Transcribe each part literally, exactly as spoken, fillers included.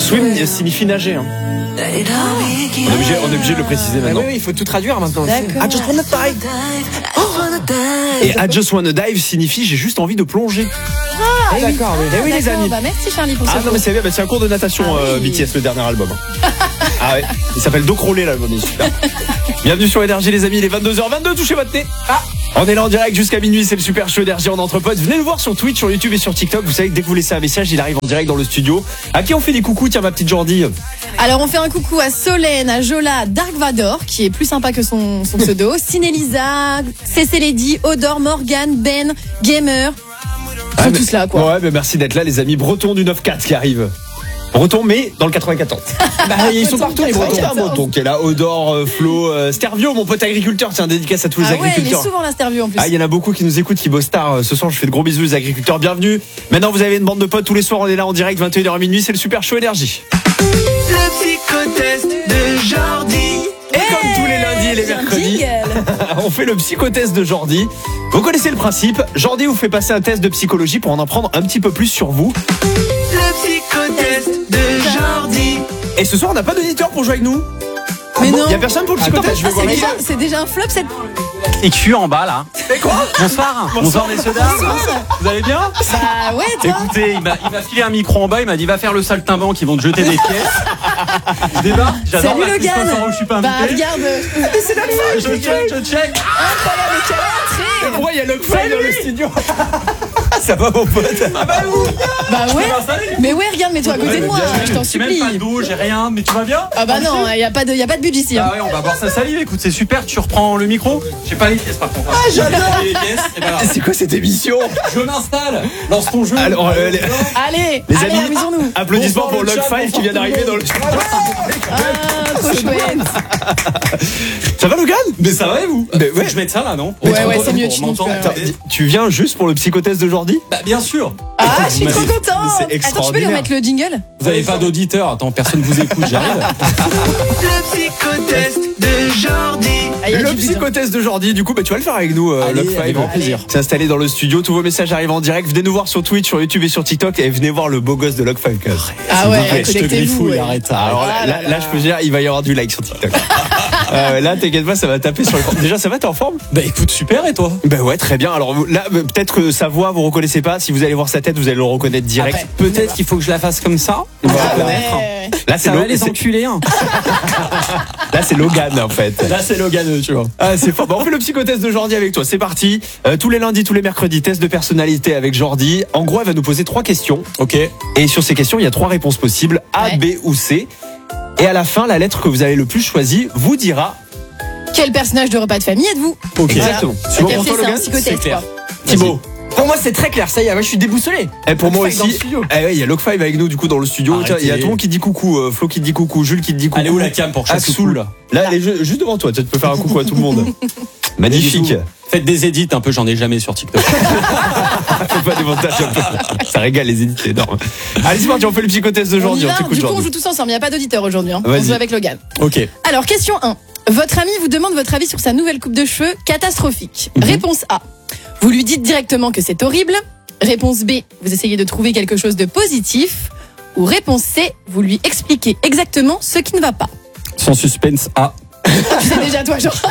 Swim signifie nager. Hein. On est obligé, on est obligé de le préciser maintenant. Ah oui, il faut tout traduire maintenant. D'accord. I just wanna dive. Oh. Et I just wanna dive signifie j'ai juste envie de plonger. Ah, ah d'accord. Oui, eh oui les amis. Bah, merci Charlie pour ah, ce non cours. mais c'est bien, bah, c'est un cours de natation ah, euh, oui. B T S, le dernier album. Ah ouais, il s'appelle Dos Crawlé l'album, il est super. Bienvenue sur Énergie les amis, il est vingt-deux heures vingt-deux, touchez votre thé. Ah. On est là en direct jusqu'à minuit, c'est le super show Énergie en entre potes. Venez le voir sur Twitch, sur YouTube et sur TikTok. Vous savez que dès que vous laissez un message, il arrive en direct dans le studio. À qui on fait des coucous, tiens ma petite Jordi? Alors on fait un coucou à Solène, à Jola, Dark Vador, qui est plus sympa que son, son pseudo, Cinélisa, Cécé Lady, Odor, Morgan, Ben, Gamer. Ils sont mais, tous là quoi. Ouais, mais merci d'être là les amis. Breton du neuf quatre qui arrive. Breton mais dans le quatre-vingt-quatorze. bah, ils sont partout les Bretons. Breton qui est là, Odor, euh, Flo, euh, Stervio, mon pote agriculteur. Tiens, dédicace à tous Ah les ouais, il est agriculteurs. souvent là, Stervio en plus. Ah, il y en a beaucoup qui nous écoutent, qui bossent tard. Ce soir, je fais de gros bisous les agriculteurs. Bienvenue. Maintenant, vous avez une bande de potes tous les soirs. On est là en direct, vingt et une heures minuit. C'est le super show Énergie. Le psychotest de Jordi. Et hey, comme tous les lundis et les mercredis, on fait le psychotest de Jordi. Vous connaissez le principe. Jordi vous fait passer un test de psychologie pour en apprendre un petit peu plus sur vous. Le psychotest de Jordi. Et ce soir, on n'a pas d'auditeur pour jouer avec nous. Mais non. Il y a personne pour le psychotest. Attends, ah, c'est, déjà, c'est déjà un flop cette. Et Q en bas là. Mais quoi? Bonsoir. Bonsoir messieurs dames. Vous allez bien? Bah ouais toi. Écoutez, il m'a, il m'a filé un micro en bas, il m'a dit va faire le saltimbanque, ils vont te jeter des pièces. Je débarque, j'adore Salut la le gars. je suis pas Bah invité. regarde. Mais c'est la fin, Je check, je check. Incroyable, quelle entrée. Pourquoi il y a Lockfly dans le studio? Ça va mon pote? Ah bah où? Bah ouais. Mais ouais, regarde, mets-toi à côté de moi, je t'en J'ai même supplie. pas d'eau, j'ai rien, mais tu vas bien? Ah bah non, y a pas de, y a pas de budget ici. Ah ouais, on va boire sa salive, écoute, c'est super, tu reprends le micro? J'ai pas les pièces par contre. Ah j'adore. Les pièces, et ben alors, C'est quoi cette émission? je m'installe, lance ton jeu. Alors, euh, les, Allez, les allez, amis, amusons-nous. applaudissements Bonsoir, pour le chat, Lockfive qui bonsoir vient tout le d'arriver monde. dans le studio. Ah, trop chouette. Ça va Logan? Mais ça va et vous? Mais Faut ouais. que je mette ça là, non? Ouais, Pour- ouais, pour- c'est mieux, pour tu m'entendre. nous fais- Attends, tu viens juste pour le psychotest de Jordi? Bah bien sûr. Ah, je suis trop Mais contente. c'est Attends, tu peux lui extraordinaire. remettre le jingle? Vous avez pas d'auditeur, attends, personne vous écoute, j'arrive. Le psychotest de Jordi. Ah, y a Le du but, hein. psychotest de Jordi, du coup, bah, tu vas le faire avec nous, euh, Allez, Lockfive. avec grand plaisir. C'est installé dans le studio, tous vos messages arrivent en direct. Venez nous voir sur Twitch, sur YouTube et sur TikTok et venez voir le beau gosse de Lockfive. quand même. Ah ouais, Arrête, je te connectez-vous. griffouille, ouais. arrête. Alors là, Ah là, là là, je peux dire, il va y avoir du like sur TikTok. euh, là, t'inquiète pas, ça va taper sur le. Déjà, ça va, t'es en forme? Bah écoute, super, et toi? Ben ouais, très bien. Alors là, peut-être que sa voix, vous reconnaissez pas. Si vous allez voir sa tête, vous allez le reconnaître direct. Après, peut-être qu'il faut que je la fasse comme ça. On va Ah reconnaître. ouais. Là, c'est Ça va Lo- les c'est- enculés, hein. là, c'est Logan en fait. Là c'est Loganeux, tu vois. Ah, c'est fort. Bon, on fait le psychotest de Jordi avec toi. C'est parti. Euh, tous les lundis, tous les mercredis, test de personnalité avec Jordi. En gros, elle va nous poser trois questions. Ok. Et sur ces questions, il y a trois réponses possibles A, Ouais. B ou C. Et à la fin, la lettre que vous avez le plus choisie vous dira. Quel personnage de repas de famille êtes-vous? Ok. Exactement. C'est bon Ok, pour toi, c'est un Logan? psychotest, C'est clair. quoi. Thibaut. Pour moi, c'est très clair. Ça y est, moi, je suis déboussolé. Et pour moi Lockfive dans aussi. le studio. Eh ouais, il y a Lockfive avec nous du coup dans le studio. Arrêtez. Tiens, il y a tout le monde qui dit coucou. euh, Flo qui te dit coucou. Jules qui te dit coucou. Allez où la cam pour que je fasse coucou, Axoul. là? Là, elle est ju- juste devant toi. Tu peux faire un coucou à tout le monde. Magnifique. Bisous. Faites des edits un peu, j'en ai jamais sur TikTok. Fais pas des montages un peu. Ça régale les édits, c'est énorme. Allez, c'est parti, on fait le psychotest de On y Jordi. On va, t'écoute, du coup on Jordi. joue tous ensemble, il n'y a pas d'auditeur aujourd'hui, hein. On Vas-y. joue avec Logan. Ok. Alors question un. Votre ami vous demande votre avis sur sa nouvelle coupe de cheveux catastrophique. Mhm. Réponse A. Vous lui dites directement que c'est horrible. Réponse B. Vous essayez de trouver quelque chose de positif. Ou réponse C. Vous lui expliquez exactement ce qui ne va pas. Sans suspense A. C'est déjà toi, genre.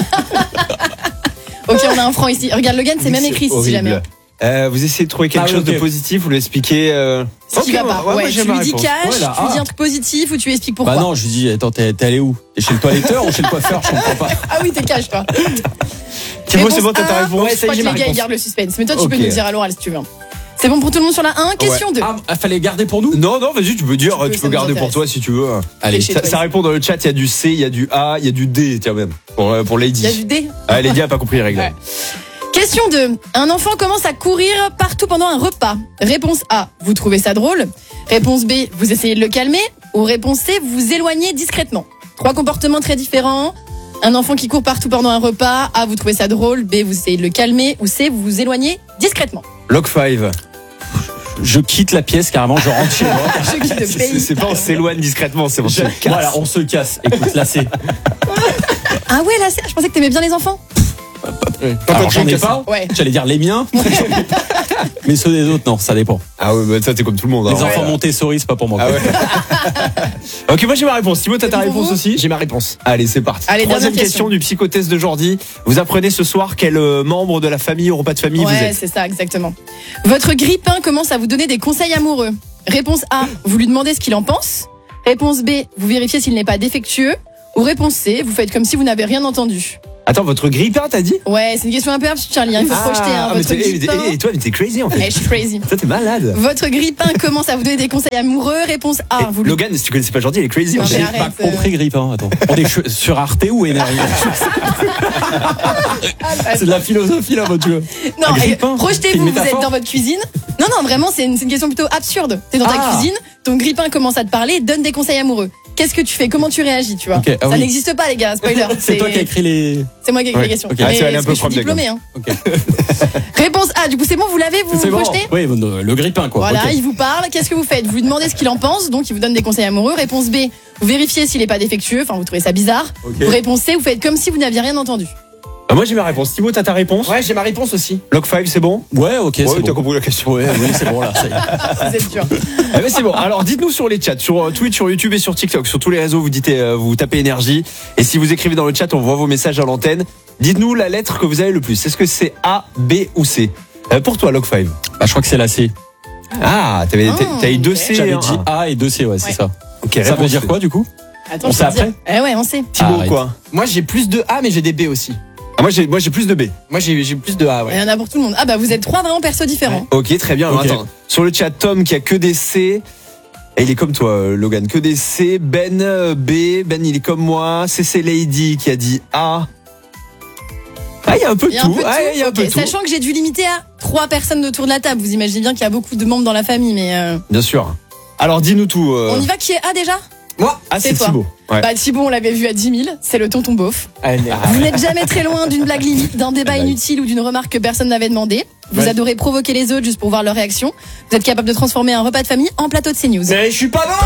Ok, on a un franc ici. Regarde, Logan, c'est même écrit ici, si horrible. jamais. Euh, vous essayez de trouver quelque Ah, chose ok. de positif, vous l'expliquez. Euh... Ce qui ok, va pas. ouais, Ouais, moi, tu j'aime lui la dis réponse. cash, Ouais, là, tu lui dis ah. un truc positif ou tu lui expliques pourquoi. Bah non, je lui dis, attends, t'es, t'es allé où? T'es chez le toiletteur ou chez le coiffeur? Je comprends pas. Ah oui, t'es cash, toi. Thibaut, c'est bon, t'as ta un. réponse? Ouais, Je ça y crois est, que ma les gars, ils réponse. gardent le suspense. Mais toi, tu Ok. peux nous dire à l'oral si tu veux. C'est bon pour tout le monde sur la un. Question deux. Ah, ah, fallait garder pour nous? Non, non, vas-y, tu peux dire, Tu peux, tu ça peux nous garder pour intéresse. toi si tu veux. Allez. Chez Ça, toi, ça ici. répond dans le chat, il y a du C, il y a du A, il y a du D, tiens même, pour, euh, pour Lady. Il y a du D. Ah, Lady a pas compris les règles. Ouais. Question deux. Un enfant commence à courir partout pendant un repas. Réponse A. Vous trouvez ça drôle. Réponse B. Vous essayez de le calmer. Ou réponse C. Vous vous éloignez discrètement. Trois comportements très différents. Un enfant qui court partout pendant un repas. A. Vous trouvez ça drôle. B. Vous essayez de le calmer. Ou C. Vous vous éloignez discrètement. Lock five. Je quitte la pièce carrément, je rentre chez moi. Je quitte le C'est pays. c'est pas on s'éloigne discrètement, c'est on se Je- casse. Voilà, on se casse. Écoute, là c'est. Ah ouais, là, c'est- je pensais que t'aimais bien les enfants. Alors j'en ai pas. Ouais. J'allais dire les miens. Mais ceux des autres, non, ça dépend. Ah ouais, bah ça t'es comme tout le monde. Les hein. enfants Ouais. Montessori, c'est pas pour moi. Ah ouais. Ok, moi j'ai ma réponse. Thibaut, t'as ta C'est pour réponse vous aussi? J'ai ma réponse. Allez, c'est parti. Allez, Troisième dernière question question. du psychotest de Jordi. Vous apprenez ce soir quel euh, membre de la famille au repas de famille vous Ouais, êtes. c'est ça, exactement. Votre grippin commence à vous donner des conseils amoureux. Réponse A, vous lui demandez ce qu'il en pense. Réponse B, vous vérifiez s'il n'est pas défectueux. Ou réponse C, vous faites comme si vous n'avez rien entendu. Attends, votre grippin, t'as dit? Ouais, c'est une question un peu absurde, Charlie. hein. Il faut se projeter. Hein. ah, mais Votre t'es- grippin... et, et toi, mais t'es crazy en Ouais, fait. je suis crazy. Toi, t'es malade. Votre grippin commence à vous donner des conseils amoureux. Réponse A, Et vous lui... Logan, si tu connaissais pas Jordi, il est crazy Non, en mais fait. arrête. Pas compris Grippin, attends. On est che- sur Arte ou Énergie? C'est de la philosophie là, votre jeu. Non, Un et grippin, c'est projetez-vous, une vous êtes métaphore. dans votre cuisine. Non, non, vraiment, c'est une, c'est une question plutôt absurde. T'es dans ta Ah. cuisine, ton grippin commence à te parler et te donne des conseils amoureux. Qu'est-ce que tu fais? Comment tu réagis, tu vois? Ok, ah Ça oui. n'existe pas, les gars, spoiler. C'est toi qui as écrit les. C'est moi qui ai écrit Ouais, les questions. ok. Ah, Mais tu vas aller un parce peu que je suis prendre des diplômée. Hein. Ok. Réponse A, du coup, c'est bon, vous l'avez, vous vous C'est bon. projetez? Oui, le Grippin quoi. Voilà, Ok. il vous parle. Qu'est-ce que vous faites? Vous lui demandez ce qu'il en pense, donc il vous donne des conseils amoureux. Réponse B, vous vérifiez s'il n'est pas défectueux, enfin vous trouvez ça bizarre. Ok. Vous réponse C, vous faites comme si vous n'aviez rien entendu. Ah, moi j'ai ma réponse. Thibaut, t'as ta réponse? Ouais, j'ai ma réponse aussi. Lock five, c'est bon? Ouais, ok, Ouais, c'est t'as bon. compris la question. Ouais, oui, c'est bon là. ça y est. Vous êtes dur. Ah mais c'est bon. Alors dites-nous sur les chats, sur euh, Twitch, sur YouTube et sur TikTok, sur tous les réseaux, vous dites, euh, vous tapez énergie. Et si vous écrivez dans le chat, on voit vos messages à l'antenne. Dites-nous la lettre que vous avez le plus. Est-ce que c'est A, B ou C? Euh, Pour toi, Lock five. Bah, je crois que c'est la C. Ah, t'avais, Ah, t'as eu deux ok. C. J'avais hein. dit A et deux C, ouais, c'est Ouais. ça. Ok, Ça veut réponse dire C. quoi du coup? Attends, On je sait vais te dire. après Eh ouais, on sait. Thibaut, Arrête. quoi? Moi, j'ai plus de A, mais j'ai des B aussi. Ah, moi j'ai, moi j'ai plus de B. Moi, j'ai j'ai plus de A, Il ouais. y en a pour tout le monde. Ah bah vous êtes trois vraiment persos différents. Ok, très bien. Alors, Ok. attends. Sur le chat, Tom qui a que des C. Et il est comme toi, euh, Logan, que des C. Ben, euh, B. Ben, il est comme moi. C C Lady qui a dit A. Ah, il y a un peu de Il y a un tout. peu de Ah, tout. il y a un Ok, peu de tout. Sachant que j'ai dû limiter à trois personnes autour de la table. Vous imaginez bien qu'il y a beaucoup de membres dans la famille, mais euh, Bien sûr. Alors, dis-nous tout. euh. on y va. Qui est A déjà? Moi, Ah, c'est c'est toi. Thibaut. Ouais. Bah Thibaut, on l'avait vu à dix mille. C'est le tonton beauf. allez. Vous n'êtes jamais très loin d'une blague limite, d'un débat Ouais. inutile ou d'une remarque que personne n'avait demandé. Vous Ouais. adorez provoquer les autres juste pour voir leur réaction. Vous êtes capable de transformer un repas de famille en plateau de CNews. Mais je suis pas dans